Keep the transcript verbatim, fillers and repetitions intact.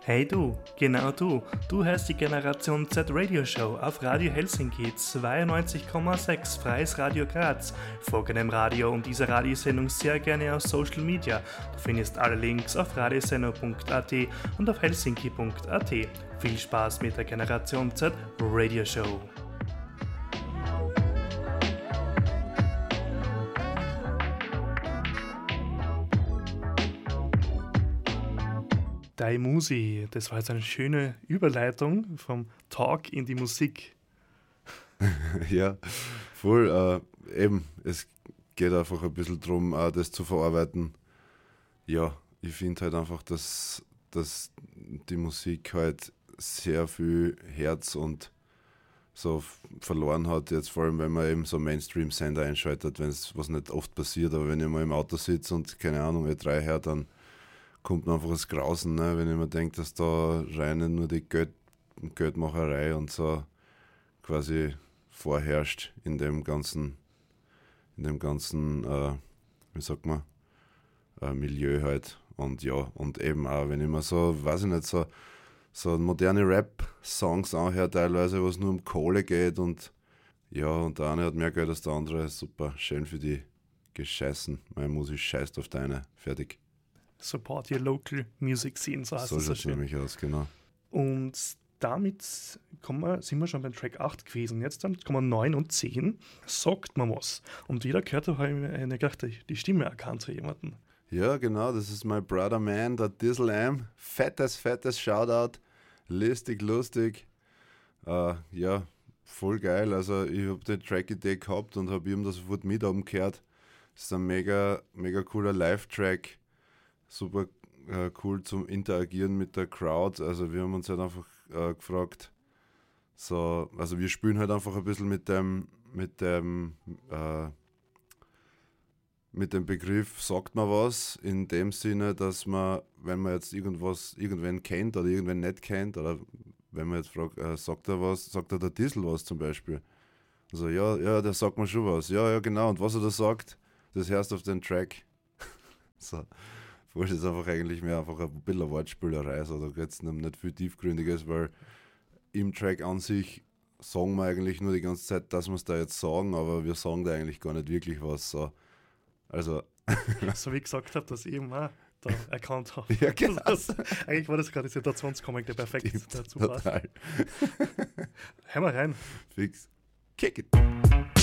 Hey du, genau du, du hörst die Generation Z Radio Show auf Radio Helsinki zweiundneunzig Komma sechs Freies Radio Graz. Folge dem Radio und dieser Radiosendung sehr gerne auf Social Media. Du findest alle Links auf radiosender punkt a t und auf helsinki punkt a t. Viel Spaß mit der Generation Z Radio Show. Dai Musi, das war jetzt eine schöne Überleitung vom Talk in die Musik. Ja, voll. Äh, eben, es geht einfach ein bisschen darum, äh, das zu verarbeiten. Ja, ich finde halt einfach, dass, dass die Musik halt sehr viel Herz und so f- verloren hat, jetzt vor allem, wenn man eben so Mainstream-Sender einschaltet, wenn es was nicht oft passiert, aber wenn ich mal im Auto sitze und keine Ahnung, E drei hört, dann kommt mir einfach das Grausen, ne? Wenn ich mir denke, dass da rein nur die Geld, Geldmacherei und so quasi vorherrscht in dem ganzen, in dem ganzen, äh, wie sagt man, äh, Milieu halt. Und ja, und eben auch, wenn ich mir so, weiß ich nicht, so, so moderne Rap-Songs anhöre, teilweise, wo es nur um Kohle geht und ja, und der eine hat mehr Geld als der andere, super, schön für die gescheißen. Meine Musik scheißt auf deine, fertig. Support your local music scene, so heißt So das so schaut es schön. nämlich aus, genau. Und damit kommen wir, sind wir schon beim Track acht gewesen. Jetzt dann kommen neun und zehn. Sagt man was. Und jeder gehört, da habe ich mir eine gedacht, die die Stimme erkannt zu jemandem. Ja, genau, das ist mein Brother Man, der Dizzle Am. Fettes, fettes Shoutout. Listig, lustig. Äh, ja, voll geil. Also, ich habe die Track-Idee gehabt und habe ihm das sofort mit umgehört. Das ist ein mega, mega cooler Live-Track. Super äh, cool zum Interagieren mit der Crowd. Also, wir haben uns halt einfach äh, gefragt, so, also, wir spielen halt einfach ein bisschen mit dem, mit dem, äh, mit dem Begriff sagt man was, in dem Sinne, dass man, wenn man jetzt irgendwas, irgendwen kennt oder irgendwen nicht kennt, oder wenn man jetzt fragt, äh, sagt er was, sagt er der Diesel was zum Beispiel. Also ja, ja, der sagt mir schon was. Ja, ja, genau. Und was er da sagt, das hörst du auf den Track. So. Das ist einfach eigentlich mehr einfach ein bisschen Wortspielerei. So, da geht es nicht viel Tiefgründiges, weil im Track an sich sagen wir eigentlich nur die ganze Zeit, dass wir es da jetzt sagen, aber wir sagen da eigentlich gar nicht wirklich was. So. Also, So wie ich gesagt habe, dass ich eben auch da erkannt habe. ja, genau. Das, eigentlich war das gerade die Situationskomik, der perfekt Stimmt, dazu passt. total. Hör mal rein. Fix. Kick it.